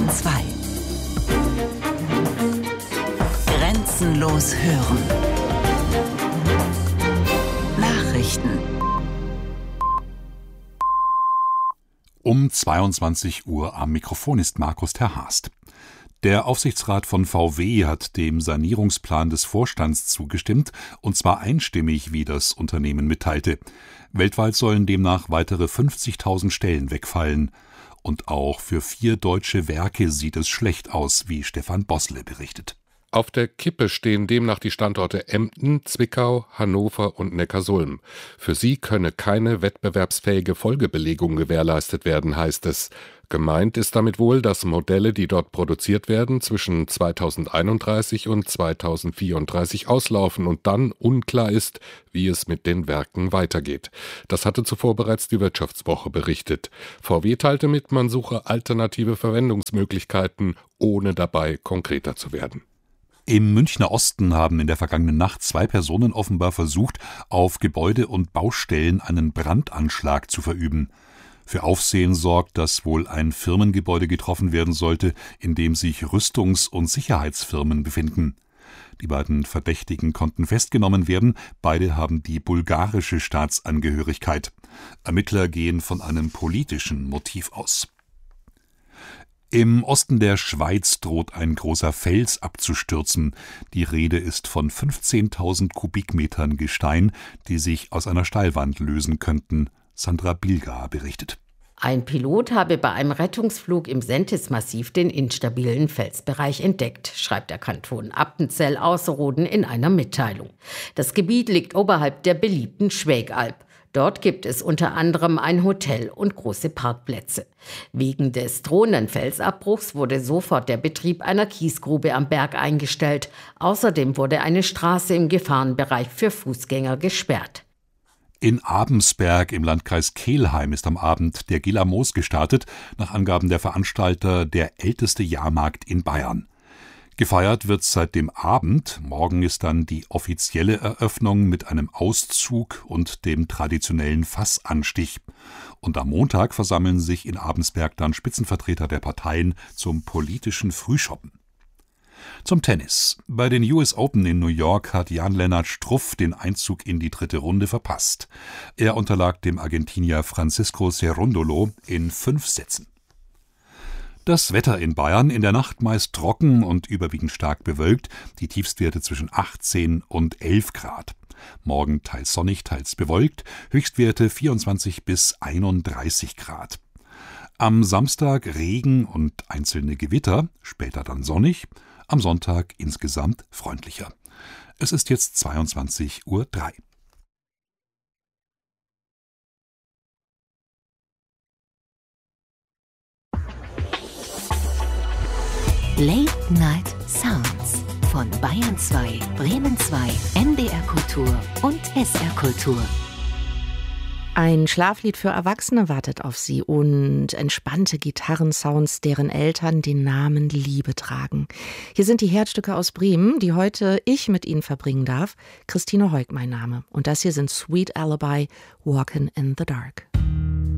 2. Grenzenlos hören. Nachrichten. Um 22 Uhr am Mikrofon ist Markus Terhast. Der Aufsichtsrat von VW hat dem Sanierungsplan des Vorstands zugestimmt, und zwar einstimmig, wie das Unternehmen mitteilte. Weltweit sollen demnach weitere 50.000 Stellen wegfallen. Und auch für 4 deutsche Werke sieht es schlecht aus, wie Stefan Bossle berichtet. Auf der Kippe stehen demnach die Standorte Emden, Zwickau, Hannover und Neckarsulm. Für sie könne keine wettbewerbsfähige Folgebelegung gewährleistet werden, heißt es. Gemeint ist damit wohl, dass Modelle, die dort produziert werden, zwischen 2031 und 2034 auslaufen und dann unklar ist, wie es mit den Werken weitergeht. Das hatte zuvor bereits die Wirtschaftswoche berichtet. VW teilte mit, man suche alternative Verwendungsmöglichkeiten, ohne dabei konkreter zu werden. Im Münchner Osten haben in der vergangenen Nacht 2 Personen offenbar versucht, auf Gebäude und Baustellen einen Brandanschlag zu verüben. Für Aufsehen sorgt, dass wohl ein Firmengebäude getroffen werden sollte, in dem sich Rüstungs- und Sicherheitsfirmen befinden. Die beiden Verdächtigen konnten festgenommen werden, beide haben die bulgarische Staatsangehörigkeit. Ermittler gehen von einem politischen Motiv aus. Im Osten der Schweiz droht ein großer Fels abzustürzen. Die Rede ist von 15.000 Kubikmetern Gestein, die sich aus einer Steilwand lösen könnten. Sandra Bilger berichtet. Ein Pilot habe bei einem Rettungsflug im Sentis-Massiv den instabilen Felsbereich entdeckt, schreibt der Kanton Appenzell-Ausserrhoden in einer Mitteilung. Das Gebiet liegt oberhalb der beliebten Schwägalp. Dort gibt es unter anderem ein Hotel und große Parkplätze. Wegen des drohenden Felsabbruchs wurde sofort der Betrieb einer Kiesgrube am Berg eingestellt. Außerdem wurde eine Straße im Gefahrenbereich für Fußgänger gesperrt. In Abensberg im Landkreis Kelheim ist am Abend der Gilamos gestartet, nach Angaben der Veranstalter der älteste Jahrmarkt in Bayern. Gefeiert wird seit dem Abend, morgen ist dann die offizielle Eröffnung mit einem Auszug und dem traditionellen Fassanstich. Und am Montag versammeln sich in Abensberg dann Spitzenvertreter der Parteien zum politischen Frühschoppen. Zum Tennis. Bei den US Open in New York hat Jan-Lennart Struff den Einzug in die 3. Runde verpasst. Er unterlag dem Argentinier Francisco Cerúndolo in 5 Sätzen. Das Wetter in Bayern: in der Nacht meist trocken und überwiegend stark bewölkt, die Tiefstwerte zwischen 18 und 11 Grad. Morgen teils sonnig, teils bewölkt, Höchstwerte 24 bis 31 Grad. Am Samstag Regen und einzelne Gewitter, später dann sonnig, am Sonntag insgesamt freundlicher. Es ist jetzt 22:03 Uhr. Late Night Sounds von Bayern 2, Bremen 2, NDR Kultur und SR Kultur. Ein Schlaflied für Erwachsene wartet auf Sie und entspannte Gitarrensounds, deren Eltern den Namen Liebe tragen. Hier sind die Herzstücke aus Bremen, die heute ich mit Ihnen verbringen darf. Christine Heuk mein Name. Und das hier sind Sweet Alibi, Walkin' in the Dark.